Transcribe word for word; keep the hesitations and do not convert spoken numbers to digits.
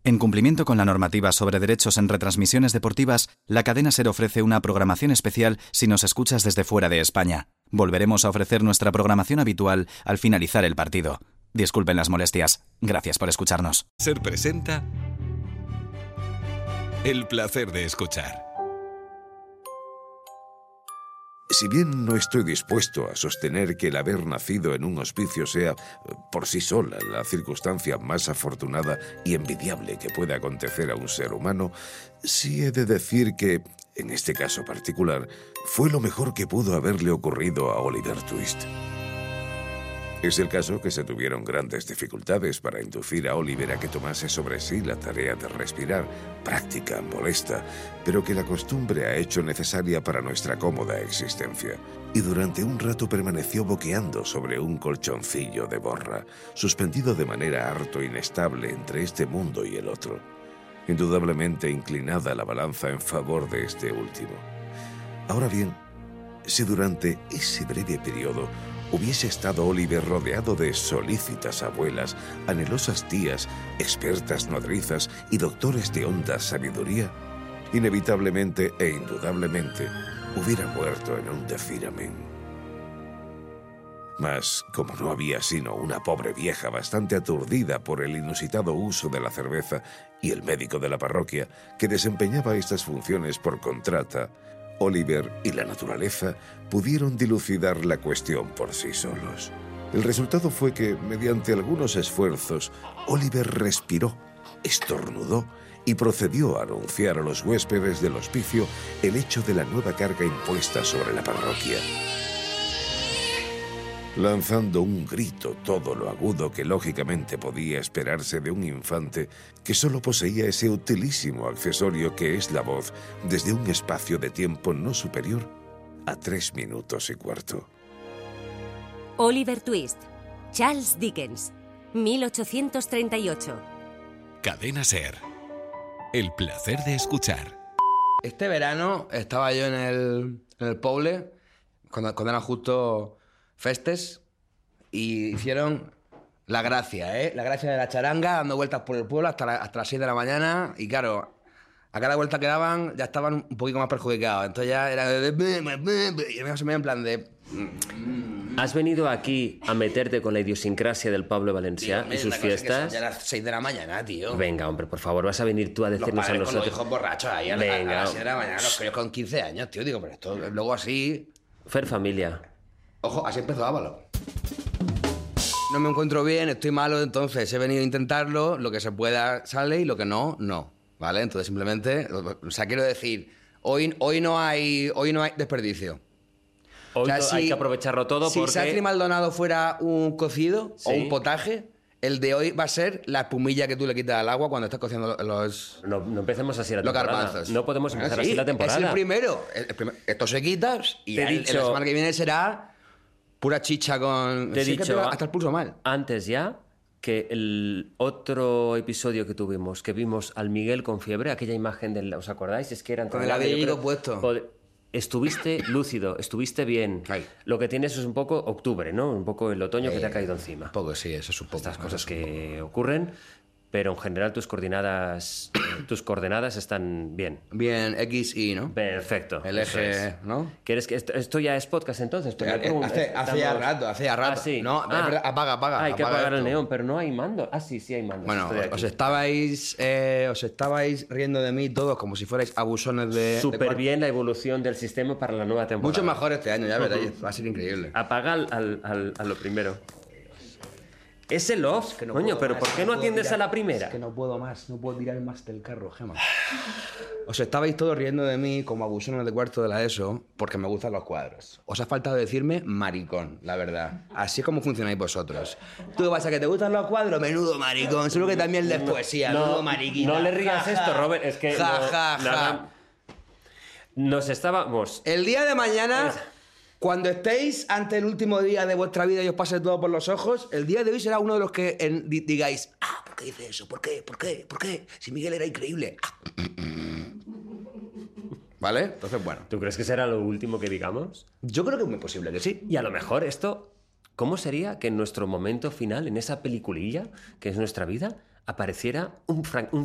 En cumplimiento con la normativa sobre derechos en retransmisiones deportivas, la cadena SER ofrece una programación especial si nos escuchas desde fuera de España. Volveremos a ofrecer nuestra programación habitual al finalizar el partido. Disculpen las molestias. Gracias por escucharnos. SER presenta El placer de escuchar. Si bien no estoy dispuesto a sostener que el haber nacido en un hospicio sea, por sí sola, la circunstancia más afortunada y envidiable que pueda acontecer a un ser humano, sí he de decir que, en este caso particular, fue lo mejor que pudo haberle ocurrido a Oliver Twist. Es el caso que se tuvieron grandes dificultades para inducir a Oliver a que tomase sobre sí la tarea de respirar, práctica, molesta, pero que la costumbre ha hecho necesaria para nuestra cómoda existencia. Y durante un rato permaneció boqueando sobre un colchoncillo de borra, suspendido de manera harto inestable entre este mundo y el otro. Indudablemente inclinada la balanza en favor de este último. Ahora bien, si durante ese breve periodo hubiese estado Oliver rodeado de solícitas abuelas, anhelosas tías, expertas nodrizas y doctores de honda sabiduría, inevitablemente e indudablemente hubiera muerto en un decir amén. Mas, como no había sino una pobre vieja bastante aturdida por el inusitado uso de la cerveza y el médico de la parroquia que desempeñaba estas funciones por contrata, Oliver y la naturaleza pudieron dilucidar la cuestión por sí solos. El resultado fue que, mediante algunos esfuerzos, Oliver respiró, estornudó y procedió a anunciar a los huéspedes del hospicio el hecho de la nueva carga impuesta sobre la parroquia. Lanzando un grito todo lo agudo que lógicamente podía esperarse de un infante que solo poseía ese utilísimo accesorio que es la voz desde un espacio de tiempo no superior a tres minutos y cuarto. Oliver Twist, Charles Dickens, mil ochocientos treinta y ocho. Cadena SER. El placer de escuchar. Este verano estaba yo en el, en el Poble, cuando, cuando eran justo festes, y hicieron la gracia, ¿eh? La gracia de la charanga, dando vueltas por el pueblo hasta, la, hasta las seis de la mañana, y claro, a cada vuelta que daban ya estaban un poquito más perjudicados. Entonces ya era de... Y me se me en plan de... ¿Has venido aquí a meterte con la idiosincrasia del Pablo Valencià y sus fiestas? Ya las seis de la mañana, tío. Venga, hombre, por favor, vas a venir tú a decirnos los a nosotros... Con los hijos borrachos ahí a, Venga. a, a las seis de la mañana, los críos con quince años, tío. Digo, pero esto luego así... Fer familia. Ojo, así empezó Ávalo. No me encuentro bien, estoy malo, entonces he venido a intentarlo, lo que se pueda sale y lo que no, no, ¿vale? Entonces simplemente, o sea, quiero decir, hoy, hoy, no, hay, hoy no hay desperdicio. Hoy o sea, to- si, hay que aprovecharlo todo si porque... Si Sacri Maldonado fuera un cocido ¿Sí? o un potaje, el de hoy va a ser la espumilla que tú le quitas al agua cuando estás cociendo los... No, no empecemos así la los temporada. garbanzos. No podemos empezar Ah, sí, así la temporada. Es el primero. El, el primer, esto se quita y Te he el, dicho- la semana que viene será... Pura chicha con... Te he sí, dicho que te va hasta el pulso mal. Antes ya que el otro episodio que tuvimos, que vimos al Miguel con fiebre, aquella imagen del... ¿Os acordáis? Es que eran... Con el abanico puesto. Pod- Estuviste lúcido, estuviste bien. Ay. Lo que tienes es un poco octubre, ¿no? Un poco el otoño Eh, que te ha caído encima. Un poco, sí, eso es un poco. Estas eso cosas es un que ocurren, pero en general tus coordenadas, tus coordenadas están bien. poco. Bien, X, Y, ¿no? Perfecto. El eso eje, es. ¿no? ¿Quieres que esto, esto ya es podcast entonces? Pues me pregunto, Hace, hace ya estamos- rato, hace ya rato. Ah, sí. No, Ah. es verdad, apaga, apaga. Ah, hay que apaga apagar el esto. neón, pero no hay mando. Ah, sí, sí hay mando. Bueno, Estoy os, aquí. os estabais eh, os estabais riendo de mí todos como si fuerais abusones de... de Súper cuarto. bien la evolución del sistema para la nueva temporada. Mucho mejor este año, ya veréis. Va a ser increíble. Apaga al, al- al- a lo primero. Es el off, Que no coño, puedo pero más, ¿por qué no puedo atiendes tirar- a la primera? Es que no puedo más, no puedo tirar más del carro, Gema. Os estabais todos riendo de mí como abusones de cuarto de la ESO porque me gustan los cuadros. Os ha faltado decirme maricón, la verdad. Así es como funcionáis vosotros. Tú vas a que te gustan los cuadros, menudo maricón. Seguro que también lees poesía, menudo mariquita. no le rías Ja, esto, ja. Robert, es que... Ja, no- ja, ja. nada- Nos estábamos... El día de mañana... Es- Cuando estéis ante el último día de vuestra vida y os pase todo por los ojos, el día de hoy será uno de los que en- di- digáis, ah, ¿por qué dice eso? ¿Por qué? ¿Por qué? ¿Por qué? Si Miguel era increíble. Ah. ¿Vale? Entonces, bueno. ¿Tú crees que será lo último que digamos? Yo creo que es muy posible que sí. Y a lo mejor esto... ¿Cómo sería que en nuestro momento final, en esa peliculilla que es nuestra vida, apareciera un, fran- un